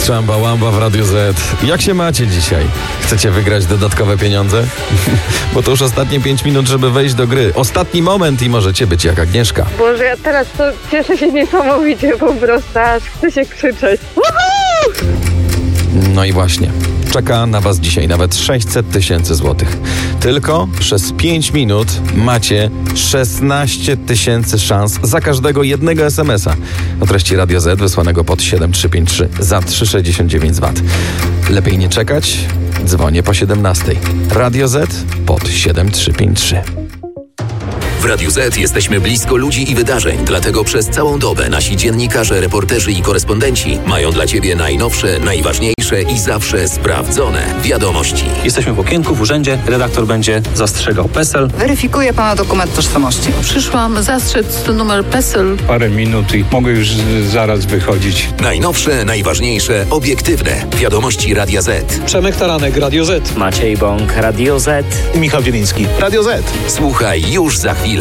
Czamba Łamba w Radiu Z. Jak się macie dzisiaj? Chcecie wygrać dodatkowe pieniądze? Bo to już ostatnie 5 minut, żeby wejść do gry. Ostatni moment i możecie być jak Agnieszka. Boże, ja teraz to cieszę się niesamowicie po prostu, aż chce się krzyczeć. Woohoo! No i właśnie. Czeka na was dzisiaj nawet 600 000 złotych. Tylko przez 5 minut macie 16 000 szans za każdego jednego SMS-a o treści Radio Z wysłanego pod 7353 za 3,69 zwat. Lepiej nie czekać, dzwonię po 17. Radio Z pod 7353. W Radiu Z jesteśmy blisko ludzi i wydarzeń, dlatego przez całą dobę nasi dziennikarze, reporterzy i korespondenci mają dla Ciebie najnowsze, najważniejsze i zawsze sprawdzone wiadomości. Jesteśmy w okienku w urzędzie, redaktor będzie zastrzegał PESEL. Weryfikuje pana dokument tożsamości. Przyszłam zastrzec numer PESEL. Parę minut i mogę już zaraz wychodzić. Najnowsze, najważniejsze, obiektywne wiadomości Radia Z. Przemek Taranek, Radio Z. Maciej Bąk, Radio Z. Michał Zieliński, Radio Z. Słuchaj już za chwilę.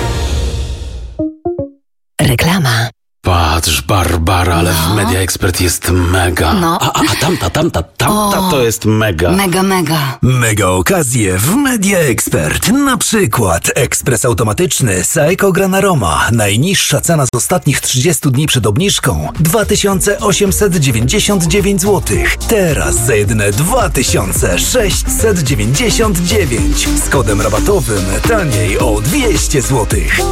Reklama. Patrz, Barbara, ale w Media Expert jest mega. No. A tamta to jest mega. Mega. Mega okazje w Media Expert. Na przykład ekspres automatyczny Saeco Granaroma. Najniższa cena z ostatnich 30 dni przed obniżką 2899 zł. Teraz za jedyne 2699. Z kodem rabatowym taniej o 200 zł.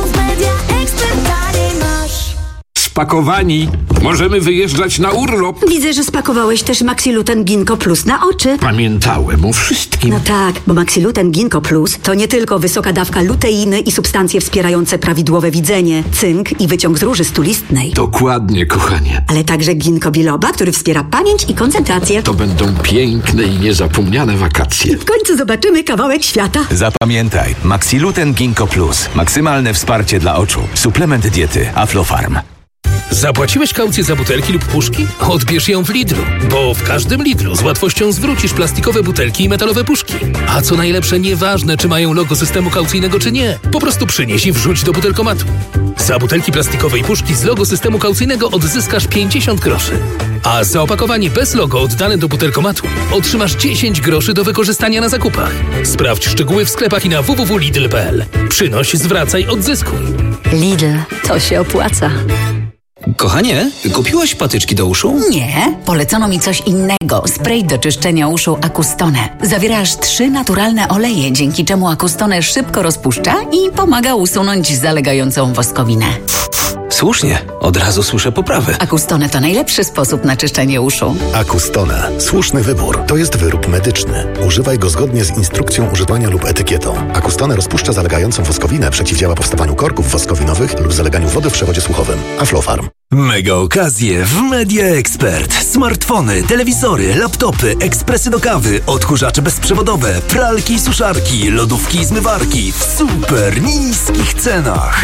Spakowani. Możemy wyjeżdżać na urlop. Widzę, że spakowałeś też Maxiluten Ginkgo Plus na oczy. Pamiętałem o wszystkim. No tak, bo Maxiluten Ginkgo Plus to nie tylko wysoka dawka luteiny i substancje wspierające prawidłowe widzenie, cynk i wyciąg z róży stulistnej. Dokładnie, kochanie. Ale także ginkgo biloba, który wspiera pamięć i koncentrację. To będą piękne i niezapomniane wakacje. W końcu zobaczymy kawałek świata. Zapamiętaj, Maxiluten Ginkgo Plus. Maksymalne wsparcie dla oczu. Suplement diety Aflofarm. Zapłaciłeś kaucję za butelki lub puszki? Odbierz ją w Lidlu, bo w każdym Lidlu z łatwością zwrócisz plastikowe butelki i metalowe puszki. A co najlepsze, nieważne czy mają logo systemu kaucyjnego czy nie, po prostu przynieś i wrzuć do butelkomatu. Za butelki plastikowe i puszki z logo systemu kaucyjnego odzyskasz 50 groszy. A za opakowanie bez logo oddane do butelkomatu otrzymasz 10 groszy do wykorzystania na zakupach. Sprawdź szczegóły w sklepach i na www.lidl.pl. Przynoś, zwracaj, odzyskuj. Lidl, to się opłaca. Kochanie, kupiłaś patyczki do uszu? Nie, polecono mi coś innego. Spray do czyszczenia uszu Acustone. Zawiera aż 3 naturalne oleje, dzięki czemu Acustone szybko rozpuszcza i pomaga usunąć zalegającą woskowinę. Słusznie, od razu słyszę poprawę. Acustone to najlepszy sposób na czyszczenie uszu. Acustone. Słuszny wybór. To jest wyrób medyczny. Używaj go zgodnie z instrukcją używania lub etykietą. Acustone rozpuszcza zalegającą woskowinę, przeciwdziała powstawaniu korków woskowinowych lub zaleganiu wody w przewodzie słuchowym. Aflofarm. Mega okazje w Media Expert. Smartfony, telewizory, laptopy, ekspresy do kawy, odkurzacze bezprzewodowe, pralki i suszarki, lodówki i zmywarki w super niskich cenach.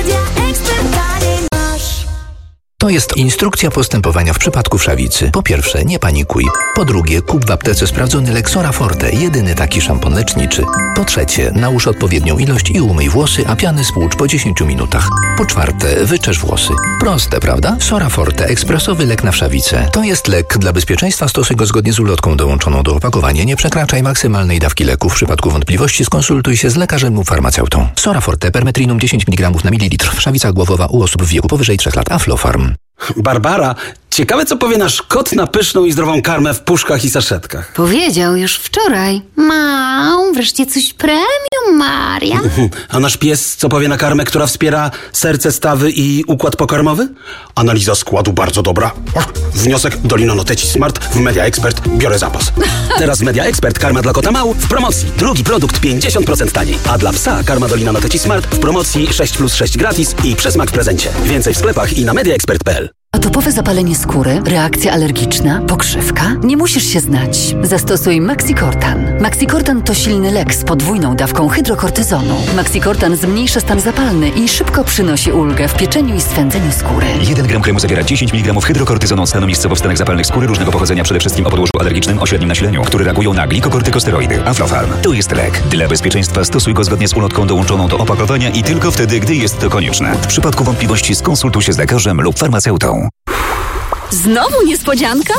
To jest instrukcja postępowania w przypadku wszawicy. Po pierwsze, nie panikuj. Po drugie, kup w aptece sprawdzony Lexora Forte, jedyny taki szampon leczniczy. Po trzecie, nałóż odpowiednią ilość i umyj włosy, a piany spłucz po 10 minutach. Po czwarte, wyczesz włosy. Proste, prawda? Sora Forte, ekspresowy lek na wszawicę. To jest lek. Dla bezpieczeństwa stosuj go zgodnie z ulotką dołączoną do opakowania. Nie przekraczaj maksymalnej dawki leku. W przypadku wątpliwości skonsultuj się z lekarzem lub farmaceutą. Sora Forte, permetrinum 10 mg na mililitr. Wszawica głowowa u osób w wieku powyżej 3 lat. Aflofarm. Barbara, ciekawe co powie nasz kot na pyszną i zdrową karmę w puszkach i saszetkach. Powiedział już wczoraj. Wreszcie coś premium, Maria. A nasz pies co powie na karmę, która wspiera serce, stawy i układ pokarmowy? Analiza składu bardzo dobra. Wniosek Dolino Noteci Smart w Media Expert. Biorę zapas. Teraz Media Expert karma dla kota mał w promocji. Drugi produkt 50% taniej. A dla psa karma Dolino Noteci Smart w promocji 6+6 gratis i przesmak w prezencie. Więcej w sklepach i na mediaexpert.pl. Atopowe zapalenie skóry, reakcja alergiczna, pokrzywka? Nie musisz się znać. Zastosuj Maxicortan. Maxicortan to silny lek z podwójną dawką hydrokortyzonu. Maxicortan zmniejsza stan zapalny i szybko przynosi ulgę w pieczeniu i swędzeniu skóry. 1 gram kremu zawiera 10 mg hydrokortyzonu, stanu miejscowo w stanach zapalnych skóry różnego pochodzenia, przede wszystkim o podłożu alergicznym o średnim nasileniu, które reagują na glikokortykosteroidy. Aflofarm. To jest lek. Dla bezpieczeństwa stosuj go zgodnie z ulotką dołączoną do opakowania i tylko wtedy, gdy jest to konieczne. W przypadku wątpliwości skonsultuj się z lekarzem lub farmaceutą. Znowu niespodzianka?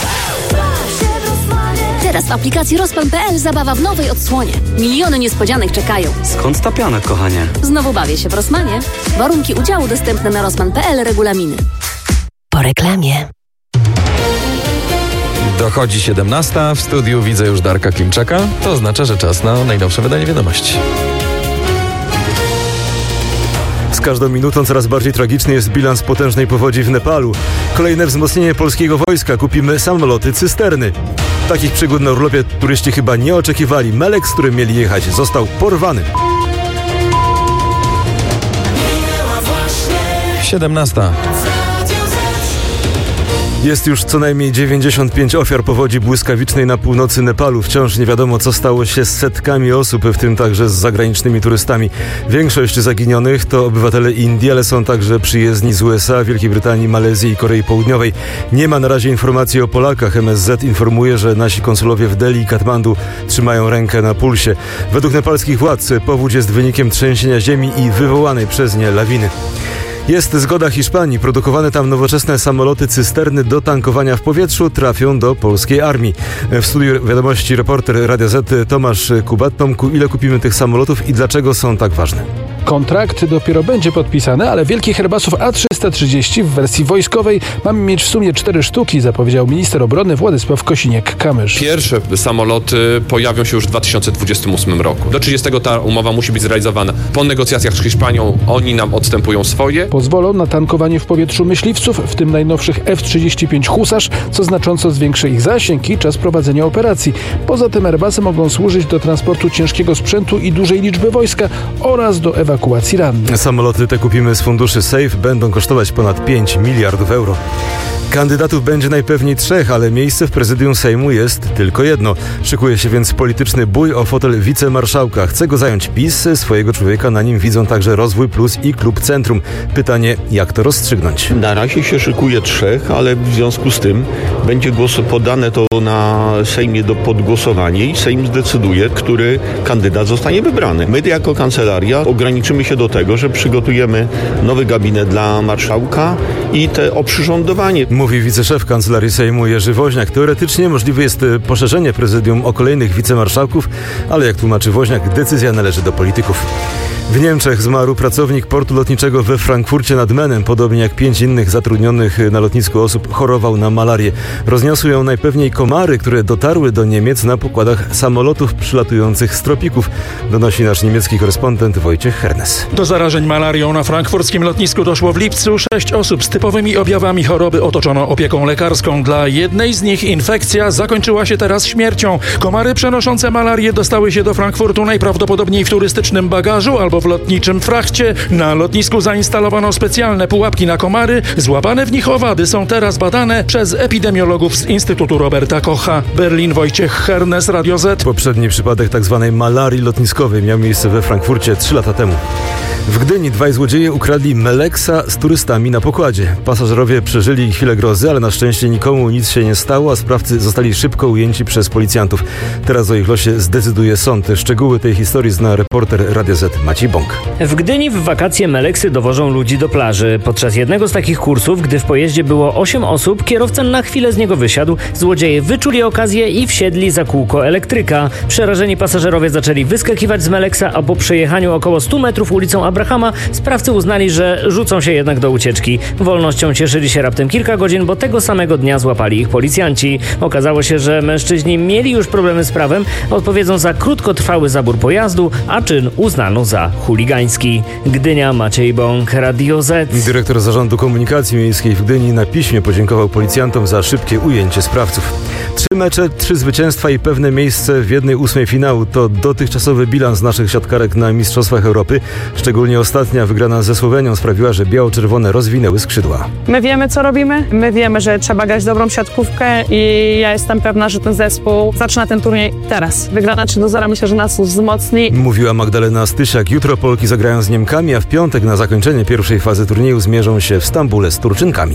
Teraz w aplikacji Rosman.pl zabawa w nowej odsłonie. Miliony niespodzianek czekają. Skąd ta piana, kochanie? Znowu bawię się w Rosmanie. Warunki udziału dostępne na Rosman.pl, regulaminy. Po reklamie. Dochodzi 17. W studiu widzę już Darka Klimczaka. To oznacza, że czas na najnowsze wydanie wiadomości. Z każdą minutą coraz bardziej tragiczny jest bilans potężnej powodzi w Nepalu. Kolejne wzmocnienie polskiego wojska. Kupimy samoloty cysterny. Takich przygód na urlopie turyści chyba nie oczekiwali. Melek, z którym mieli jechać, został porwany. 17. Jest już co najmniej 95 ofiar powodzi błyskawicznej na północy Nepalu. Wciąż nie wiadomo, co stało się z setkami osób, w tym także z zagranicznymi turystami. Większość zaginionych to obywatele Indii, ale są także przyjezdni z USA, Wielkiej Brytanii, Malezji i Korei Południowej. Nie ma na razie informacji o Polakach. MSZ informuje, że nasi konsulowie w Delhi i Katmandu trzymają rękę na pulsie. Według nepalskich władz powódź jest wynikiem trzęsienia ziemi i wywołanej przez nie lawiny. Jest zgoda Hiszpanii. Produkowane tam nowoczesne samoloty cysterny do tankowania w powietrzu trafią do polskiej armii. W studiu wiadomości reporter Radia Z Tomasz Kubat. Tomku, ile kupimy tych samolotów i dlaczego są tak ważne? Kontrakt dopiero będzie podpisany, ale wielkich Airbusów A330 w wersji wojskowej mamy mieć w sumie 4 sztuki, zapowiedział minister obrony Władysław Kosiniak-Kamysz. Pierwsze samoloty pojawią się już w 2028 roku. Do 30 ta umowa musi być zrealizowana. Po negocjacjach z Hiszpanią oni nam odstępują swoje. Pozwolą na tankowanie w powietrzu myśliwców, w tym najnowszych F-35 Husarz, co znacząco zwiększy ich zasięg i czas prowadzenia operacji. Poza tym Airbusy mogą służyć do transportu ciężkiego sprzętu i dużej liczby wojska oraz do ewakuacji rannych. Samoloty te kupimy z funduszy SAFE, będą kosztować ponad 5 miliardów euro. Kandydatów będzie najpewniej 3, ale miejsce w prezydium Sejmu jest tylko jedno. Szykuje się więc polityczny bój o fotel wicemarszałka. Chce go zająć PiS, swojego człowieka na nim widzą także Rozwój Plus i Klub Centrum. Pytanie, jak to rozstrzygnąć? Na razie się szykuje 3, ale w związku z tym będzie podane to na Sejmie do podgłosowania i Sejm zdecyduje, który kandydat zostanie wybrany. My jako kancelaria ograniczymy się do tego, że przygotujemy nowy gabinet dla marszałka i te oprzyrządowanie. Mówi wiceszef Kancelarii Sejmu Jerzy Woźniak. Teoretycznie możliwe jest poszerzenie prezydium o kolejnych wicemarszałków, ale jak tłumaczy Woźniak, decyzja należy do polityków. W Niemczech zmarł pracownik portu lotniczego we Frankfurcie nad Menem. Podobnie jak 5 innych zatrudnionych na lotnisku osób chorował na malarię. Rozniosły ją najpewniej komary, które dotarły do Niemiec na pokładach samolotów przylatujących z tropików, donosi nasz niemiecki korespondent Wojciech Hernes. Do zarażeń malarią na frankfurckim lotnisku doszło w lipcu. 6 osób z typowymi objawami choroby otoczono opieką lekarską. Dla jednej z nich infekcja zakończyła się teraz śmiercią. Komary przenoszące malarię dostały się do Frankfurtu najprawdopodobniej w turystycznym bagażu albo w lotniczym frachcie. Na lotnisku zainstalowano specjalne pułapki na komary. Złapane w nich owady są teraz badane przez epidemiologów z Instytutu Roberta Kocha. Berlin, Wojciech Hernes, Radio Z. Poprzedni przypadek tzw. malarii lotniskowej miał miejsce we Frankfurcie 3 lata temu. W Gdyni 2 złodzieje ukradli Meleksa z turystami na pokładzie. Pasażerowie przeżyli chwilę grozy, ale na szczęście nikomu nic się nie stało, a sprawcy zostali szybko ujęci przez policjantów. Teraz o ich losie zdecyduje sąd. Szczegóły tej historii zna reporter Radia Z Maciej Bąk. W Gdyni w wakacje Meleksy dowożą ludzi do plaży. Podczas jednego z takich kursów, gdy w pojeździe było 8 osób, kierowca na chwilę z niego wysiadł. Złodzieje wyczuli okazję i wsiedli za kółko elektryka. Przerażeni pasażerowie zaczęli wyskakiwać z Meleksa, a po przejechaniu około 100 metrów ulicą Abrahama sprawcy uznali, że rzucą się jednak do ucieczki. Wolnością cieszyli się raptem kilka godzin, bo tego samego dnia złapali ich policjanci. Okazało się, że mężczyźni mieli już problemy z prawem, odpowiedzą za krótkotrwały zabór pojazdu, a czyn uznano za chuligański. Gdynia, Maciej Bąk, Radio Z. Dyrektor Zarządu Komunikacji Miejskiej w Gdyni na piśmie podziękował policjantom za szybkie ujęcie sprawców. 3 mecze, 3 zwycięstwa i pewne miejsce w 1/8 finału to dotychczasowy bilans naszych siatkarek na Mistrzostwach Europy. Szczególnie ostatnia wygrana ze Słowenią sprawiła, że biało-czerwone rozwinęły skrzydła. My wiemy, co robimy. My wiemy, że trzeba grać dobrą siatkówkę i ja jestem pewna, że ten zespół zaczyna ten turniej teraz. Wygrana 3-0 myślę, że nas wzmocni. Mówiła Magdalena Stysiak. Jutro Polki zagrają z Niemkami, a w piątek na zakończenie pierwszej fazy turnieju zmierzą się w Stambule z Turczynkami.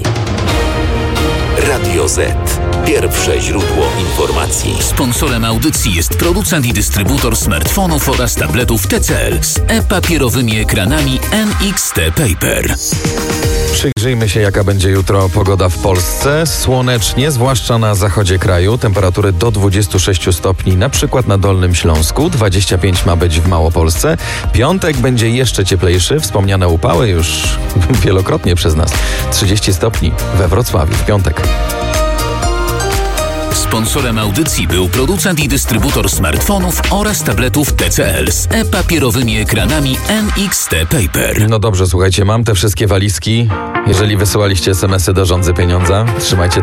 Radio Z. Pierwsze źródło informacji. Sponsorem audycji jest producent i dystrybutor smartfonów oraz tabletów TCL z e-papierowymi ekranami NXT Paper. Przyjrzyjmy się, jaka będzie jutro pogoda w Polsce. Słonecznie, zwłaszcza na zachodzie kraju. Temperatury do 26 stopni, na przykład na Dolnym Śląsku. 25 ma być w Małopolsce. Piątek będzie jeszcze cieplejszy. Wspomniane upały już wielokrotnie przez nas. 30 stopni we Wrocławiu w piątek. Sponsorem audycji był producent i dystrybutor smartfonów oraz tabletów TCL z e-papierowymi ekranami NXT Paper. No dobrze, słuchajcie, mam te wszystkie walizki. Jeżeli wysyłaliście SMS-y do Rządzy Pieniądza, trzymajcie